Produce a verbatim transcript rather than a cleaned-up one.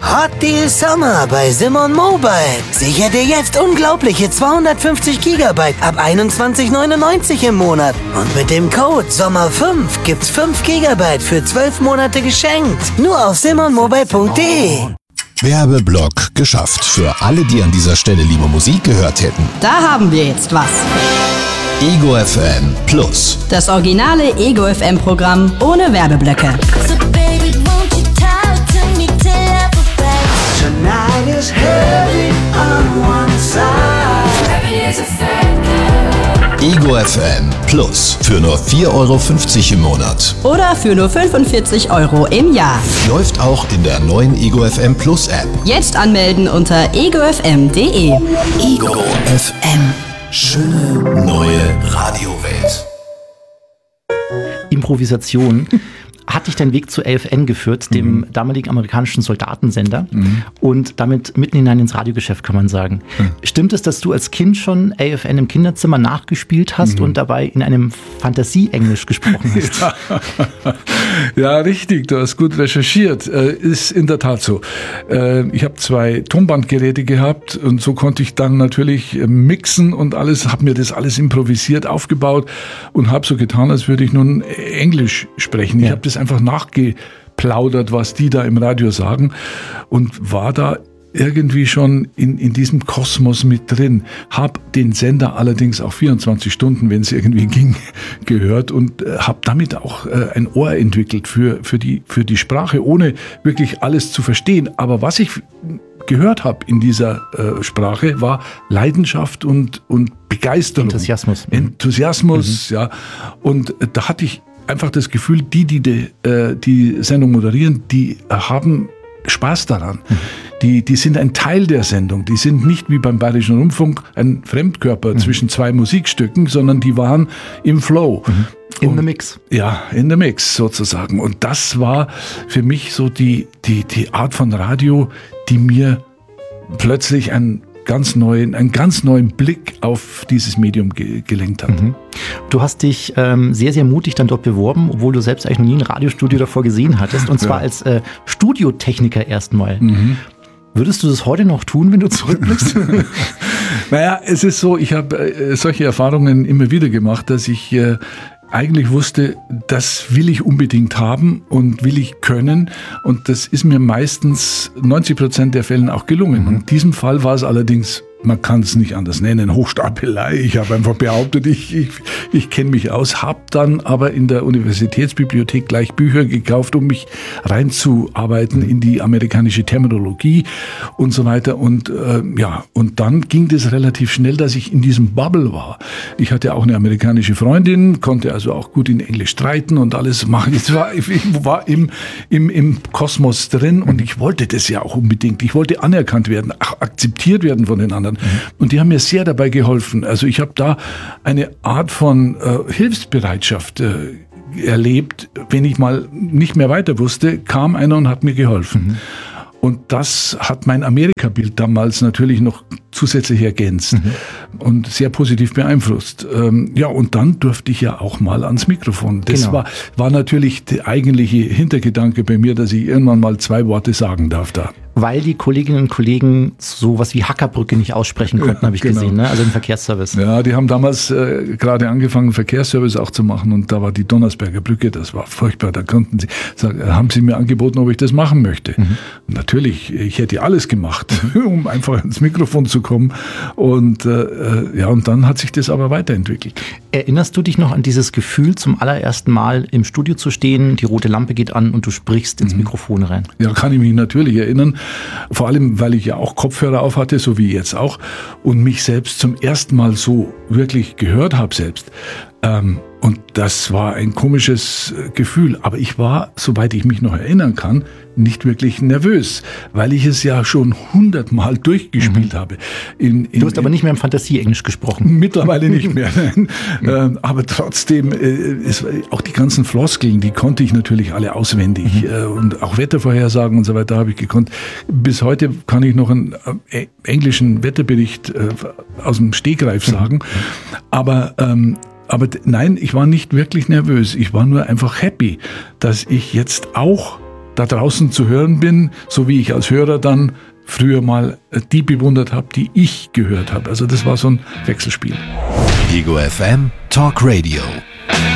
Hot Deal Sommer bei Simon Mobile. Sicher dir jetzt unglaubliche zweihundertfünfzig Gigabyte ab einundzwanzig neunundneunzig im Monat. Und mit dem Code Sommer fünf gibt's fünf Gigabyte für zwölf Monate geschenkt. Nur auf simon mobile punkt de. Werbeblock geschafft. Für alle, die an dieser Stelle lieber Musik gehört hätten. Da haben wir jetzt was. Ego F M Plus. Das originale Ego F M Programm ohne Werbeblöcke. Ego F M Plus für nur vier Euro fünfzig im Monat. Oder für nur fünfundvierzig Euro im Jahr. Läuft auch in der neuen Ego F M Plus App. Jetzt anmelden unter ego f m punkt de. Ego F M. Schöne neue Radiowelt. Improvisation. Hat dich dein Weg zu A F N geführt, dem mhm. damaligen amerikanischen Soldatensender, mhm. und damit mitten hinein ins Radiogeschäft, kann man sagen. Mhm. Stimmt es, dass du als Kind schon A F N im Kinderzimmer nachgespielt hast mhm. und dabei in einem Fantasie-Englisch gesprochen hast? Ja. Ja, richtig, du hast gut recherchiert. Äh, ist in der Tat so. Äh, ich habe zwei Tonbandgeräte gehabt und so konnte ich dann natürlich mixen und alles, habe mir das alles improvisiert aufgebaut und habe so getan, als würde ich nun Englisch sprechen. Ich ja. habe das einfach nachgeplaudert, was die da im Radio sagen, und war da irgendwie schon in, in diesem Kosmos mit drin. Hab den Sender allerdings auch vierundzwanzig Stunden, wenn es irgendwie ging, gehört und äh, habe damit auch äh, ein Ohr entwickelt für, für, die, für die Sprache, ohne wirklich alles zu verstehen. Aber was ich gehört habe in dieser äh, Sprache, war Leidenschaft und, und Begeisterung. Enthusiasmus. Enthusiasmus, mhm. ja. Und äh, da hatte ich einfach das Gefühl, die, die die, äh, die Sendung moderieren, die äh, haben Spaß daran. Mhm. Die, die sind ein Teil der Sendung. Die sind nicht wie beim Bayerischen Rundfunk ein Fremdkörper mhm. zwischen zwei Musikstücken, sondern die waren im Flow. Mhm. In und, the mix. Ja, in the mix sozusagen. Und das war für mich so die, die, die Art von Radio, die mir plötzlich einen ganz neuen, einen ganz neuen Blick auf dieses Medium ge- gelenkt hat. Mhm. Du hast dich ähm, sehr, sehr mutig dann dort beworben, obwohl du selbst eigentlich noch nie ein Radiostudio davor gesehen hattest. Und zwar ja. als äh, Studiotechniker erstmal. Mhm. Würdest du das heute noch tun, wenn du zurückblickst? Naja, es ist so, ich habe äh, solche Erfahrungen immer wieder gemacht, dass ich äh, eigentlich wusste, das will ich unbedingt haben und will ich können. Und das ist mir meistens neunzig Prozent der Fällen auch gelungen. Mhm. In diesem Fall war es allerdings, man kann es nicht anders nennen, Hochstapelei. Ich habe einfach behauptet, ich, ich, ich kenne mich aus, habe dann aber in der Universitätsbibliothek gleich Bücher gekauft, um mich reinzuarbeiten in die amerikanische Terminologie und so weiter. Und äh, ja, und dann ging das relativ schnell, dass ich in diesem Bubble war. Ich hatte auch eine amerikanische Freundin, konnte also auch gut in Englisch streiten und alles machen. Ich war, ich war im, im, im Kosmos drin und ich wollte das ja auch unbedingt. Ich wollte anerkannt werden, akzeptiert werden von den anderen. Und die haben mir sehr dabei geholfen. Also ich habe da eine Art von äh, Hilfsbereitschaft äh, erlebt. Wenn ich mal nicht mehr weiter wusste, kam einer und hat mir geholfen. Mhm. Und das hat mein Amerika-Bild damals natürlich noch zusätzlich ergänzt mhm. und sehr positiv beeinflusst. Ähm, ja, und dann durfte ich ja auch mal ans Mikrofon. Das genau. war, war natürlich der eigentliche Hintergedanke bei mir, dass ich irgendwann mal zwei Worte sagen darf da. Weil die Kolleginnen und Kollegen sowas wie Hackerbrücke nicht aussprechen konnten, ja, habe ich genau. gesehen, ne? Also im Verkehrsservice. Ja, die haben damals äh, gerade angefangen, Verkehrsservice auch zu machen und da war die Donnersberger Brücke, das war furchtbar. Da konnten sie, sagen, haben sie mir angeboten, ob ich das machen möchte. Mhm. Natürlich, ich hätte alles gemacht, um einfach ins Mikrofon zu kommen. Und äh, ja, und dann hat sich das aber weiterentwickelt. Erinnerst du dich noch an dieses Gefühl, zum allerersten Mal im Studio zu stehen, die rote Lampe geht an und du sprichst ins mhm. Mikrofon rein? Ja, kann ich mich natürlich erinnern. Vor allem, weil ich ja auch Kopfhörer auf hatte, so wie jetzt auch, und mich selbst zum ersten Mal so wirklich gehört habe selbst. Ähm, und das war ein komisches Gefühl. Aber ich war, soweit ich mich noch erinnern kann, nicht wirklich nervös, weil ich es ja schon hundertmal durchgespielt mhm. habe. In, in, du hast aber nicht mehr im Fantasie-Englisch gesprochen. Mittlerweile nicht mehr. Nein. ähm, aber trotzdem, äh, ist, auch die ganzen Floskeln, die konnte ich natürlich alle auswendig. Mhm. Äh, und auch Wettervorhersagen und so weiter habe ich gekonnt. Bis heute kann ich noch einen äh, englischen Wetterbericht äh, aus dem Stegreif sagen. Mhm. Aber ähm, Aber nein, ich war nicht wirklich nervös. Ich war nur einfach happy, dass ich jetzt auch da draußen zu hören bin, so wie ich als Hörer dann früher mal die bewundert habe, die ich gehört habe. Also das war so ein Wechselspiel. Ego F M Talk Radio.